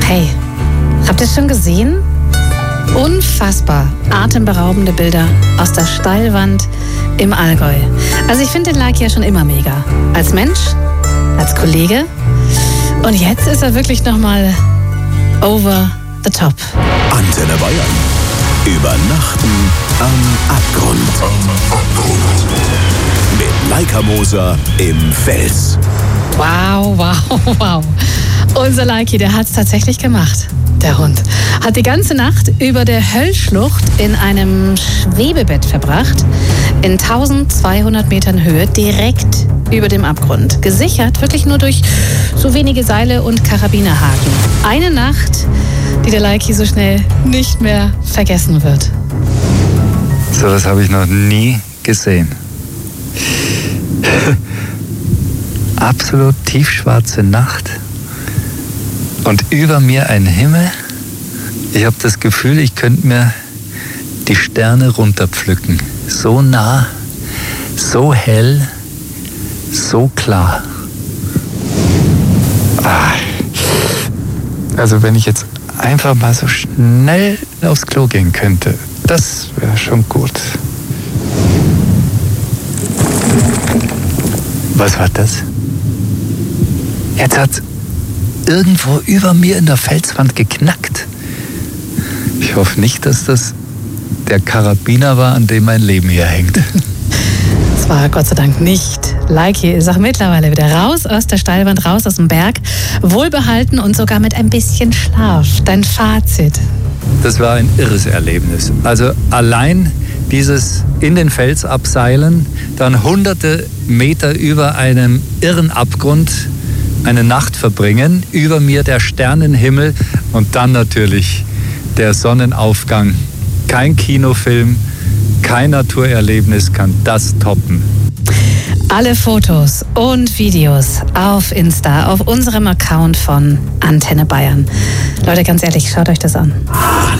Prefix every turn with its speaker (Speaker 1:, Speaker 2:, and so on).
Speaker 1: Hey, habt ihr es schon gesehen? Unfassbar atemberaubende Bilder aus der Steilwand im Allgäu. Also ich finde den Like ja schon immer mega. Als Mensch, als Kollege. Und jetzt ist er wirklich nochmal over the top.
Speaker 2: Antenne Bayern. Übernachten am Abgrund. Mit Laika Moser im Fels.
Speaker 1: Wow, wow, wow. Unser Leiki, der hat es tatsächlich gemacht. Der Hund hat die ganze Nacht über der Höllschlucht in einem Schwebebett verbracht, in 1200 Metern Höhe, direkt über dem Abgrund. Gesichert wirklich nur durch so wenige Seile und Karabinerhaken. Eine Nacht, die der Leiki so schnell nicht mehr vergessen wird.
Speaker 3: So was habe ich noch nie gesehen. Absolut tiefschwarze Nacht. Und über mir ein Himmel. Ich habe das Gefühl, ich könnte mir die Sterne runterpflücken. So nah, so hell, so klar. Also wenn ich jetzt einfach mal so schnell aufs Klo gehen könnte, das wäre schon gut. Was war das? Jetzt hat's irgendwo über mir in der Felswand geknackt. Ich hoffe nicht, dass das der Karabiner war, an dem mein Leben hier hängt.
Speaker 1: Das war Gott sei Dank nicht. Leiki ist auch mittlerweile wieder raus aus der Steilwand, raus aus dem Berg. Wohlbehalten und sogar mit ein bisschen Schlaf. Dein Fazit?
Speaker 3: Das war ein irres Erlebnis. Also allein dieses in den Fels abseilen, dann hunderte Meter über einem irren Abgrund eine Nacht verbringen, über mir der Sternenhimmel und dann natürlich der Sonnenaufgang. Kein Kinofilm, kein Naturerlebnis kann das toppen.
Speaker 1: Alle Fotos und Videos auf Insta, auf unserem Account von Antenne Bayern. Leute, ganz ehrlich, schaut euch das an.